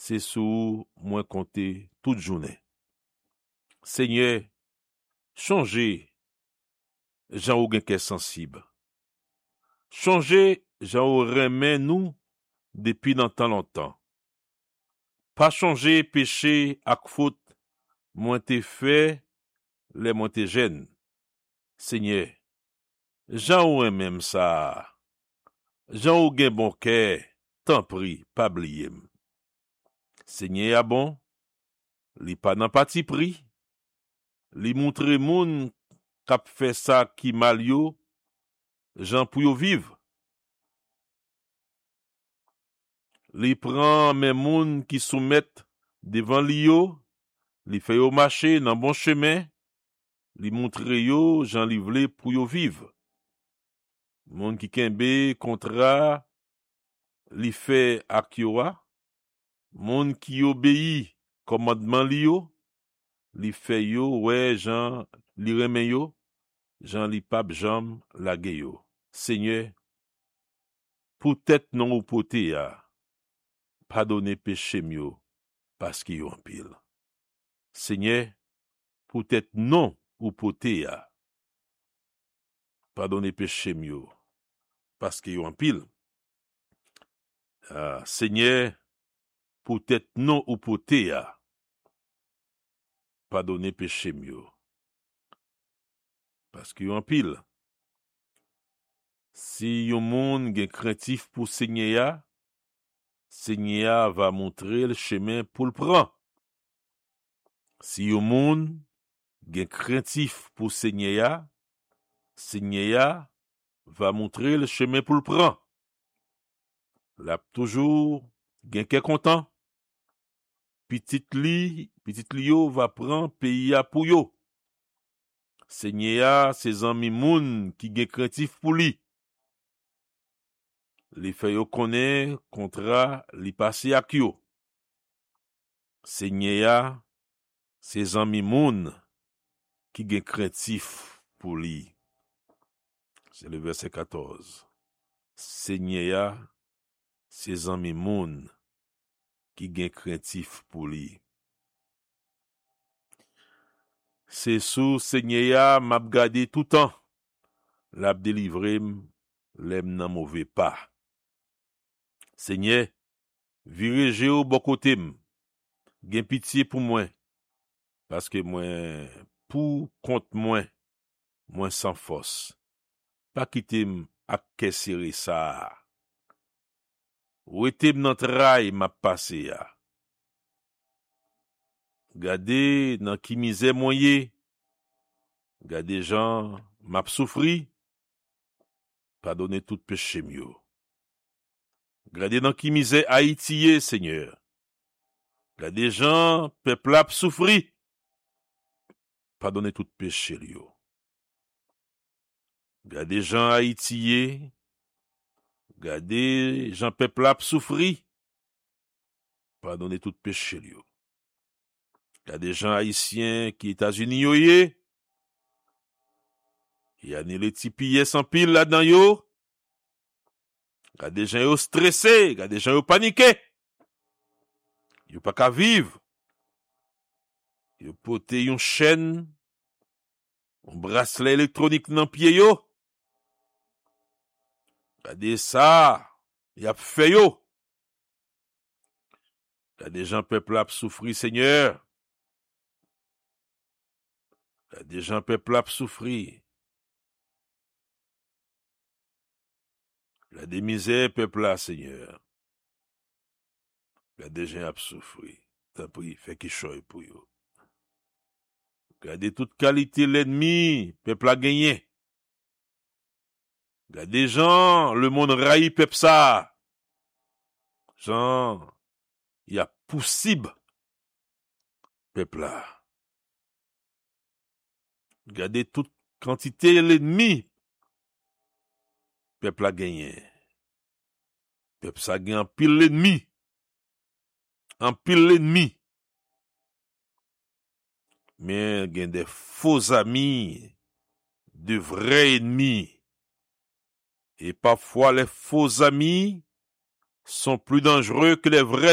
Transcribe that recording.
c'est sous moi compter toute journée. Seigneur, changez, Jean ou gen cœur sensible. Changez, Jean ou remet nous depuis dans tant longtemps. Pas changer péché ak faute, moi t'ai fait, les moi t'ai jeune. Seigneur, Jean ou même ça. Jean ou gen bon cœur, tant prie, pas oublier. Seigneur a bon, li pas nan parti pris, li montre moun k'ap fait ça qui mal yo, Jean pou yo vivre. Li prend men moun qui soumettent devant li yo, li fait yo marcher dans bon chemin, li montre yo Jean li vle pou yo vivre. Moun qui kembe kontra, li fait ak yo a, moun qui obéit commandement li yo, li fait yo ouais Jean li remen yo, Jean li pap jam lage yo. Seigneur, peut-être non ou poté ya, pardonner péché mieux parce qu'il y a un pile. Seigneur, peut-être non ou poté ya, pardonner péché mieux parce qu'il y a un pile. Seigneur, peut-être non ou poté ya, pardonner péché mieux parce qu'il y a un pile. Si yon moun gen craintif pour Seigneur, Seigneur va montrer le chemin pour le prendre. Si yon moun gen craintif pour Seigneur, Seigneur va montrer le chemin pour le prendre. L'a toujours gen ke content. Petit li yo va prendre pays a pour yo. Seigneur, ses amis moun qui gen craintif pour li. Li fè yo connaît kontra li passé ak yo. Seigneur, ses amis moun qui gen craintif pour li. C'est le verset 14. Seigneur, ses amis moun qui gen craintif pour li. C'est sous Seigneur m'a gardé tout temps. L'a délivré l'aime nan mauvais pas. Seigneur, virez au bon côté, gen pitié pour moi, parce que moi, pour contre moi sans force, pas quitter à serrer ça. Ou était dans trail m'a passé ya. Gade dans qui misère moyen, gade gens m'a souffri, pardonner tout péché mieux. Gade dans qui misère Haïti, Seigneur. Gade gens, peuple a souffri. Pardonner tout péché yo. Gade gens Haïti, gade gens peuple a souffri. Pardonner tout péché yo. Gade gens haïtiens qui États-Unis yo yé. Y a ni les tipiyes sans pile là-dedans yo. Gade gens yo stressé, gade gens yo paniqué. Yo pas qu'à vivre. Yo pote yon chaîne, un bracelet électronique dans pied yo. Gade ça, y a fait yo. Gade gens peuple a souffri, Seigneur. Gade gens peuple a souffri. Gade misère peuple a, Seigneur. Gade gens a souffri. Tant pis, fait qu'il choye pour yo. Gade toute qualité l'ennemi, peuple a gagné. Gade gens, le monde raï peuple ça. Jean, y a possible, peuple là. Gade toute quantité l'ennemi, peuple a gagné. Peuple ça gagne en pile l'ennemi. En pile l'ennemi. Mais gagne des faux amis, de vrais ennemis. Et parfois les faux amis sont plus dangereux que les vrais